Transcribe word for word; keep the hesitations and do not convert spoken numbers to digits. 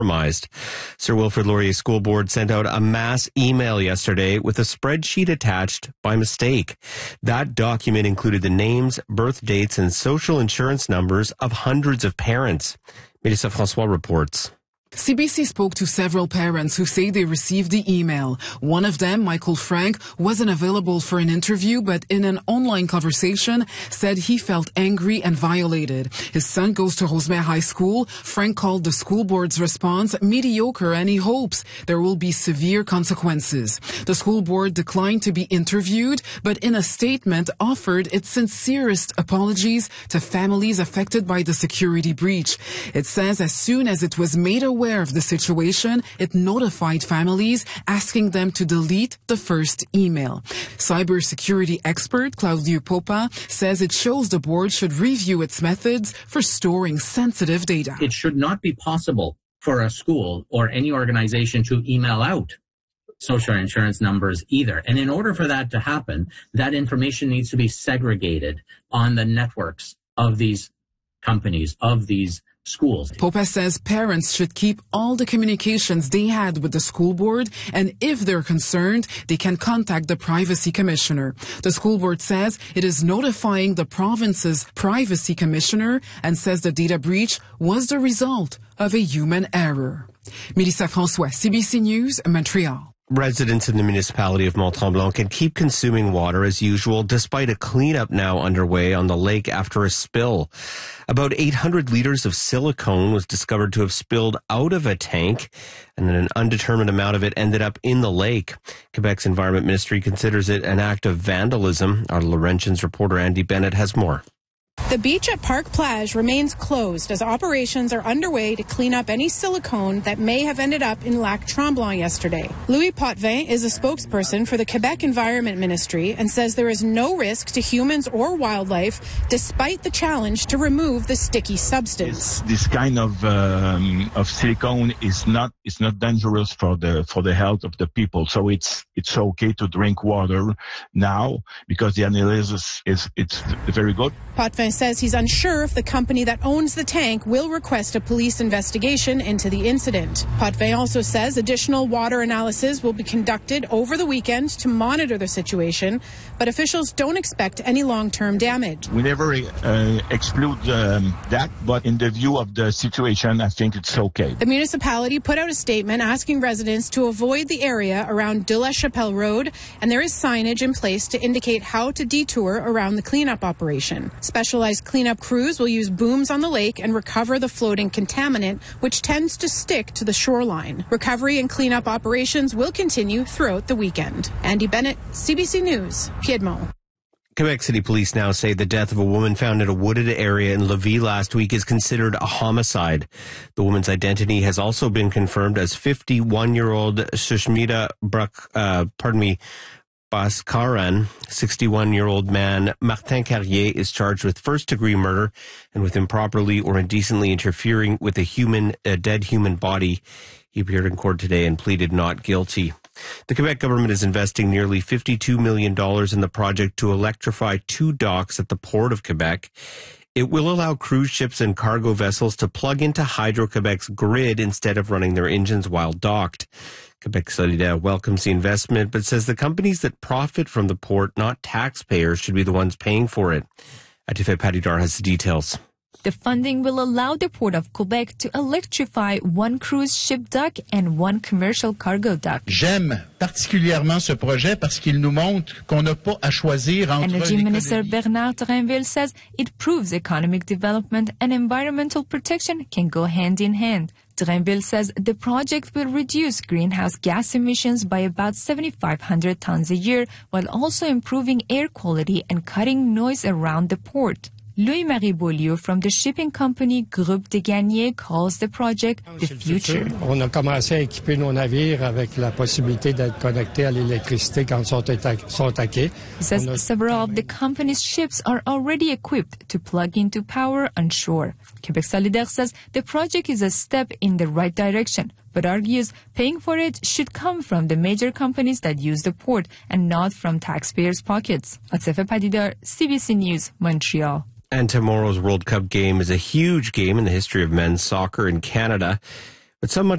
compromised. Sir Wilfrid Laurier School Board sent out a mass email yesterday with a spreadsheet attached by mistake. That document included the names, birth dates, and social insurance numbers of hundreds of parents. Mélissa François reports. C B C spoke to several parents who say they received the email. One of them, Michael Frank, wasn't available for an interview, but in an online conversation said he felt angry and violated. His son goes to Rosemère High School. Frank called the school board's response mediocre and he hopes there will be severe consequences. The school board declined to be interviewed, but in a statement offered its sincerest apologies to families affected by the security breach. It says as soon as it was made aware aware of the situation, it notified families, asking them to delete the first email. Cybersecurity expert Claudio Popa says it shows the board should review its methods for storing sensitive data. It should not be possible for a school or any organization to email out social insurance numbers either. And in order for that to happen, that information needs to be segregated on the networks of these companies, of these schools. Popa says parents should keep all the communications they had with the school board, and if they're concerned, they can contact the privacy commissioner. The school board says it is notifying the province's privacy commissioner and says the data breach was the result of a human error. Mélissa François, C B C News, Montreal. Residents in the municipality of Mont-Tremblant can keep consuming water as usual despite a cleanup now underway on the lake after a spill. About eight hundred liters of silicone was discovered to have spilled out of a tank, and an undetermined amount of it ended up in the lake. Quebec's Environment Ministry considers it an act of vandalism. Our Laurentians reporter Andy Bennett has more. The beach at Parc Plage remains closed as operations are underway to clean up any silicone that may have ended up in Lac Tremblant yesterday. Louis Potvin is a spokesperson for the Quebec Environment Ministry and says there is no risk to humans or wildlife despite the challenge to remove the sticky substance. This, this kind of um, of silicone is not is not dangerous for the for the health of the people, so it's it's okay to drink water now because the analysis is it's very good. Potvin says he's unsure if the company that owns the tank will request a police investigation into the incident. Potvin also says additional water analysis will be conducted over the weekend to monitor the situation, but officials don't expect any long-term damage. We never uh, exclude um, that, but in the view of the situation, I think it's okay. The municipality put out a statement asking residents to avoid the area around De La Chapelle Road, and there is signage in place to indicate how to detour around the cleanup operation. Specialized cleanup crews will use booms on the lake and recover the floating contaminant, which tends to stick to the shoreline. Recovery and cleanup operations will continue throughout the weekend. Andy Bennett, C B C News, Piedmont. Quebec City Police now say the death of a woman found in a wooded area in Lévis last week is considered a homicide. The woman's identity has also been confirmed as fifty-one-year-old Sushmita Brak, uh, pardon me, Baskaran. sixty-one-year-old man Martin Carrier is charged with first-degree murder and with improperly or indecently interfering with a human, a dead human body. He appeared in court today and pleaded not guilty. The Quebec government is investing nearly fifty-two million dollars in the project to electrify two docks at the Port of Quebec. It will allow cruise ships and cargo vessels to plug into Hydro-Quebec's grid instead of running their engines while docked. Quebec Solidaire welcomes the investment, but says the companies that profit from the port, not taxpayers, should be the ones paying for it. Atife Patidar has the details. The funding will allow the Port of Quebec to electrify one cruise ship dock and one commercial cargo dock. J'aime particulièrement ce projet parce qu'il nous montre qu'on n'a pas à choisir entre Energy Minister Bernard Drinville says it proves economic development and environmental protection can go hand in hand. Drinville says the project will reduce greenhouse gas emissions by about seven thousand five hundred tons a year while also improving air quality and cutting noise around the port. Louis-Marie Beaulieu from the shipping company Groupe de Gagné calls the project the future. On a commencé à équiper nos navires avec la possibilité d'être connectés à l'électricité quand sont attaqués. He says several of the company's ships are already equipped to plug into power on shore. Quebec Solidaire says the project is a step in the right direction, but argues paying for it should come from the major companies that use the port and not from taxpayers' pockets. Atife Patidar, C B C News, Montreal. And tomorrow's World Cup game is a huge game in the history of men's soccer in Canada. But some